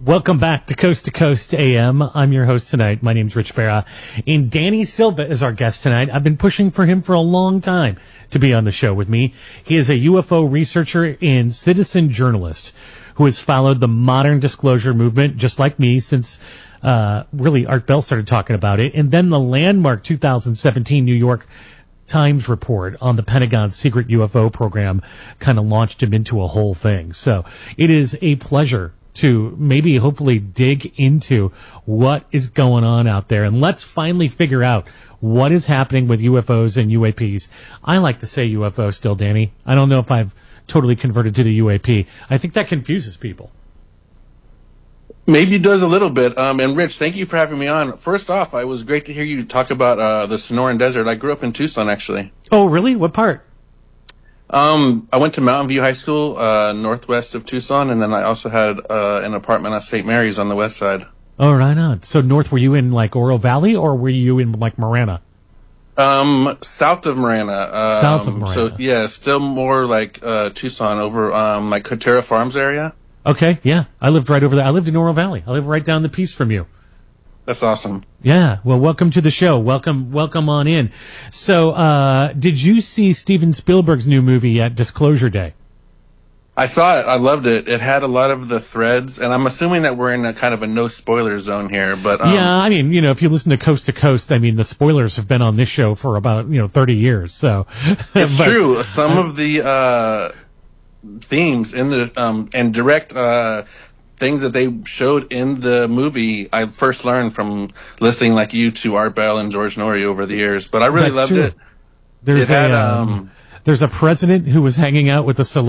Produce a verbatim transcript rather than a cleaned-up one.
Welcome back to Coast to Coast A M. I'm your host tonight. My name's Rich Barra. And Danny Silva is our guest tonight. I've been pushing for him for a long time to be on the show with me. He is a U F O researcher and citizen journalist who has followed the modern disclosure movement, just like me, since uh, really Art Bell started talking about it. And then the landmark two thousand seventeen New York Times report on the Pentagon's secret U F O program kind of launched him into a whole thing. So it is a pleasure to maybe hopefully dig into what is going on out there. And let's finally figure out what is happening with U F Os and U A Ps. I like to say U F O still, Danny. I don't know if I've totally converted to the U A P. I think that confuses people. Maybe it does a little bit. Um, and Rich, thank you for having me on. First off, it was great to hear you talk about uh, the Sonoran Desert. I grew up in Tucson, actually. Oh, really? What part? Um, I went to Mountain View High School, uh, northwest of Tucson, and then I also had uh, an apartment at Saint Mary's on the west side. Oh, right on. So north, were you in like Oro Valley, or were you in like Marana? Um, south of Marana. Um, South of Marana. So yeah, still more like uh, Tucson, over um, like Cotera Farms area. Okay, yeah. I lived right over there. I lived in Oro Valley. I live right down the piece from you. That's awesome. Yeah. Well, welcome to the show. Welcome, welcome on in. So, uh, did you see Steven Spielberg's new movie at Disclosure Day? I saw it. I loved it. It had a lot of the threads, and I'm assuming that we're in a kind of a no spoiler zone here. But um, yeah, I mean, you know, if you listen to Coast to Coast, I mean, the spoilers have been on this show for about you know thirty years. So it's but, true. Some uh, of the uh, themes in the um, and direct. Uh, things that they showed in the movie, I first learned from listening like you to Art Bell and George Norrie over the years. But I really loved true. it. There's it had, a um, um, there's a president who was hanging out with a celebrity.